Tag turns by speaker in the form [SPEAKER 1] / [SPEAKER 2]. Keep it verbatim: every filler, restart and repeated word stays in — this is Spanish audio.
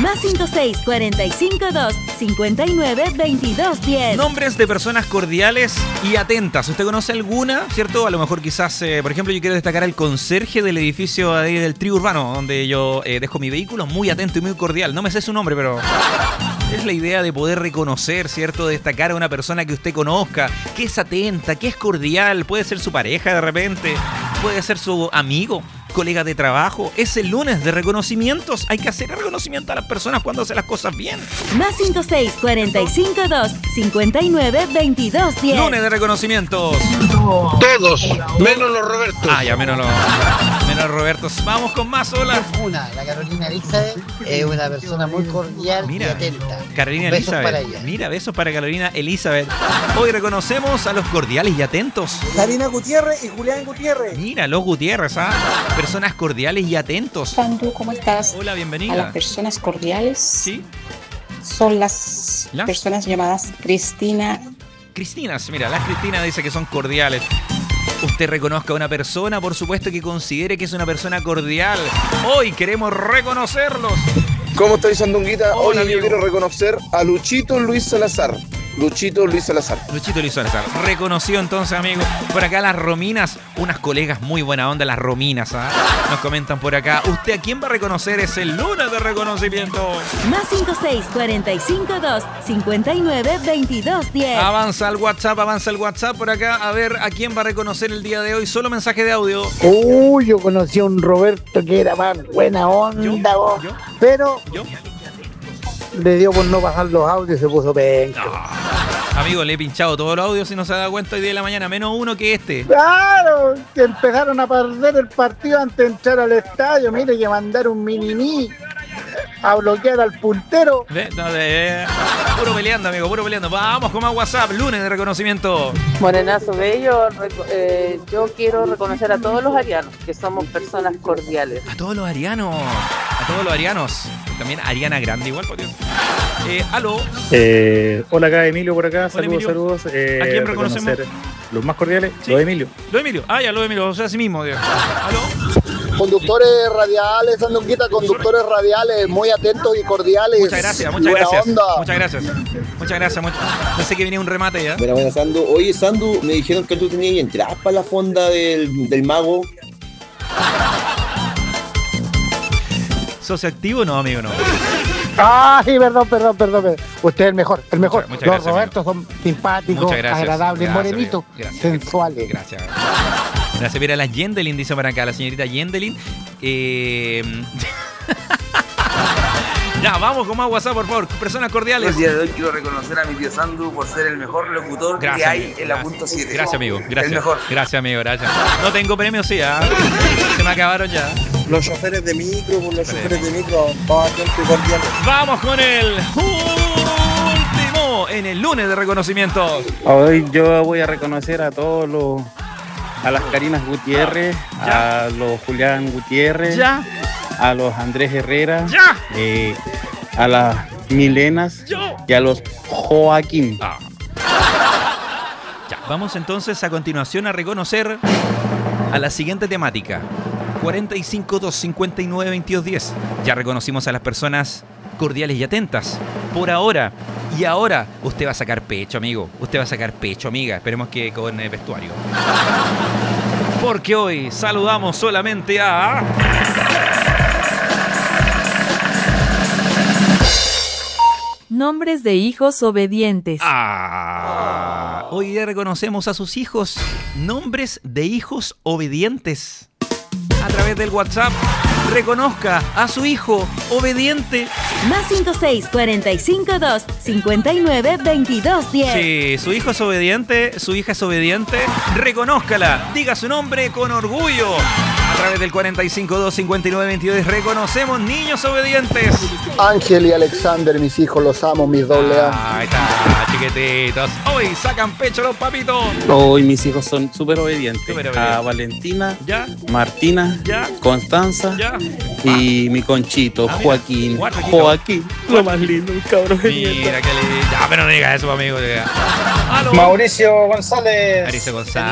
[SPEAKER 1] Más cinco seis cuatro cinco dos cinco nueve dos dos uno cero.
[SPEAKER 2] Nombres de personas cordiales y atentas. ¿Usted conoce alguna? ¿Cierto? A lo mejor quizás, eh, por ejemplo, yo quiero destacar al conserje del edificio ahí del Trío Urbano, donde yo eh, dejo mi vehículo, muy atento y muy cordial. No me sé su nombre, pero es la idea de poder reconocer, ¿cierto? Destacar a una persona que usted conozca, que es atenta, que es cordial. Puede ser su pareja de repente, puede ser su amigo, colega de trabajo. Es el lunes de reconocimientos. Hay que hacer el reconocimiento a las personas cuando hacen las cosas bien.
[SPEAKER 1] Más cinco seis cuatro cinco dos cinco nueve dos dos uno cero.
[SPEAKER 2] Lunes de reconocimientos.
[SPEAKER 3] Todos, menos los Robertos.
[SPEAKER 2] Ah, ya, menos los, menos los Robertos. Vamos con más, hola.
[SPEAKER 4] Una, la Carolina Elizabeth es una persona muy cordial
[SPEAKER 2] Mira,
[SPEAKER 4] y atenta.
[SPEAKER 2] Carolina
[SPEAKER 4] Besos
[SPEAKER 2] Elizabeth.
[SPEAKER 4] para ella.
[SPEAKER 2] Mira, besos para Carolina Elizabeth. Hoy reconocemos a los cordiales y atentos.
[SPEAKER 5] Karina Gutiérrez y Julián Gutiérrez.
[SPEAKER 2] Mira, los Gutiérrez, ¿ah? Personas cordiales y atentos.
[SPEAKER 6] Sandu, ¿cómo estás?
[SPEAKER 2] Hola,
[SPEAKER 6] A las
[SPEAKER 2] bienvenida.
[SPEAKER 6] personas cordiales
[SPEAKER 2] Sí,
[SPEAKER 6] son las
[SPEAKER 2] ¿Las?
[SPEAKER 6] personas llamadas Cristina.
[SPEAKER 2] Cristinas, mira, las Cristinas dice que son cordiales. Usted reconozca a una persona, por supuesto que considere que es una persona cordial. Hoy queremos reconocerlos.
[SPEAKER 3] ¿Cómo estáis, Sandunguita?
[SPEAKER 2] Hola,
[SPEAKER 3] Hoy yo
[SPEAKER 2] amigo.
[SPEAKER 3] quiero reconocer a Luchito Luis Salazar. Luchito Luis Salazar.
[SPEAKER 2] Luchito Luis Salazar, reconocido entonces, amigo. Por acá las Rominas, unas colegas muy buena onda, las Rominas, ¿ah? Nos comentan por acá. ¿Usted a quién va a reconocer? Es el lunes de reconocimiento.
[SPEAKER 1] Más cinco seis cuatro cinco dos cinco nueve dos dos uno cero.
[SPEAKER 2] Avanza el WhatsApp, avanza el WhatsApp por acá. A ver a quién va a reconocer el día de hoy. Solo mensaje de audio.
[SPEAKER 5] Uy, yo conocí a un Roberto que era más buena onda,
[SPEAKER 2] ¿Yo?
[SPEAKER 5] vos.
[SPEAKER 2] ¿Yo?
[SPEAKER 5] Pero
[SPEAKER 2] ¿Yo?
[SPEAKER 5] le dio por no bajar los audios y se puso penca.
[SPEAKER 2] No. Amigo, le he pinchado todos los audios y no se da cuenta hoy día de la mañana. Menos uno que este.
[SPEAKER 5] Claro, que empezaron a perder el partido antes de entrar al estadio. Mire que mandaron un mini a bloquear al puntero.
[SPEAKER 2] ¿Ve? No, de- Puro peleando, amigo, puro peleando. Vamos con más WhatsApp. Lunes de reconocimiento.
[SPEAKER 7] Morenazo Bello, reco- eh, yo quiero reconocer a todos los arianos, que somos personas cordiales.
[SPEAKER 2] A todos los arianos. A todos los arianos. También Ariana Grande igual, por Dios. Eh, aló.
[SPEAKER 8] Eh, hola acá, Emilio por acá, saludos,
[SPEAKER 2] Emilio.
[SPEAKER 8] saludos. Eh,
[SPEAKER 2] ¿A quién reconocemos?
[SPEAKER 8] reconocer Los más cordiales,
[SPEAKER 2] Sí.
[SPEAKER 8] los de Emilio.
[SPEAKER 2] Lo de Emilio. Ah, ya, lo de Emilio. O sea, así mismo, Dios. Aló.
[SPEAKER 9] Conductores radiales, Sandunguita, conductores radiales, muy atentos y cordiales.
[SPEAKER 2] Muchas gracias, muchas
[SPEAKER 9] Buena
[SPEAKER 2] gracias.
[SPEAKER 9] onda.
[SPEAKER 2] Muchas gracias. Muchas gracias. muchas- Pensé que venía un remate ya.
[SPEAKER 10] Buena, buena, Sandu. Oye, Sandu, me dijeron que tú tenías entradas para la fonda del, del mago.
[SPEAKER 2] ¿Socio activo? No, amigo, no.
[SPEAKER 5] Ay, perdón, perdón, perdón, perdón. Usted es el mejor, el mejor.
[SPEAKER 2] Muchas- muchas
[SPEAKER 5] Los
[SPEAKER 2] gracias,
[SPEAKER 5] Robertos son simpáticos,
[SPEAKER 2] Muchas gracias.
[SPEAKER 5] agradables,
[SPEAKER 2] Gracias,
[SPEAKER 5] morenitos,
[SPEAKER 2] amigo. Gracias.
[SPEAKER 5] sensuales.
[SPEAKER 2] Gracias. Gracias. Mira, la Yendelin dice por acá, la señorita Yendelin. Eh... ya, vamos con más WhatsApp, por favor. Personas cordiales.
[SPEAKER 11] El día de hoy quiero reconocer a mi tío Sandu por ser el mejor locutor
[SPEAKER 2] Gracias,
[SPEAKER 11] que hay
[SPEAKER 2] amigo.
[SPEAKER 11] en la
[SPEAKER 2] Gracias.
[SPEAKER 11] punto siete.
[SPEAKER 2] Gracias, amigo. Gracias.
[SPEAKER 11] El mejor.
[SPEAKER 2] Gracias, amigo. Gracias. No tengo premio, sí, ¿ah? Se me acabaron ya.
[SPEAKER 5] Los choferes de micro, por los
[SPEAKER 2] Vale.
[SPEAKER 5] choferes de micro, bastante cordiales.
[SPEAKER 2] Vamos con el último en el lunes de reconocimiento.
[SPEAKER 8] Hoy yo voy a reconocer a todos los, a las Karinas Gutiérrez,
[SPEAKER 2] Ya.
[SPEAKER 8] a los Julián Gutiérrez,
[SPEAKER 2] Ya,
[SPEAKER 8] a los Andrés Herrera,
[SPEAKER 2] ya.
[SPEAKER 8] eh, a las Milenas
[SPEAKER 2] Yo.
[SPEAKER 8] y a los Joaquín.
[SPEAKER 2] Ah. Ya, vamos entonces a continuación a reconocer a la siguiente temática. cuarenta y cinco, dos cincuenta y nueve, veintidós, diez. Ya reconocimos a las personas cordiales y atentas. Por ahora. Y ahora usted va a sacar pecho, amigo. Usted va a sacar pecho, amiga. Esperemos que con el vestuario. Porque hoy saludamos solamente a...
[SPEAKER 1] Nombres de hijos obedientes.
[SPEAKER 2] Ah, hoy día reconocemos a sus hijos. Nombres de hijos obedientes. A través del WhatsApp, reconozca a su hijo obediente.
[SPEAKER 1] Más cinco seis cuatro cinco dos cinco nueve dos dos uno cero.
[SPEAKER 2] Si su hijo es obediente, su hija es obediente, reconózcala. Diga su nombre con orgullo. A través del cuarenta y cinco, dos cincuenta y nueve, veintidós, reconocemos niños obedientes.
[SPEAKER 9] Ángel y Alexander, mis hijos, los amo, mis doble A.
[SPEAKER 2] Ah, ahí está, chiquititos. Hoy sacan pecho los papitos.
[SPEAKER 8] Hoy mis hijos son súper obedientes.
[SPEAKER 2] Súper obedientes.
[SPEAKER 8] A Valentina,
[SPEAKER 2] Ya,
[SPEAKER 8] Martina,
[SPEAKER 2] ya,
[SPEAKER 8] Constanza
[SPEAKER 2] ya.
[SPEAKER 8] y mi conchito,
[SPEAKER 2] Ah, mira.
[SPEAKER 8] Joaquín.
[SPEAKER 2] Joaquín.
[SPEAKER 8] Joaquín, lo más lindo, el cabrón.
[SPEAKER 2] Mira que le... Ya, pero no diga eso, amigo. Diga. Aló.
[SPEAKER 5] Mauricio González.
[SPEAKER 2] Mauricio González.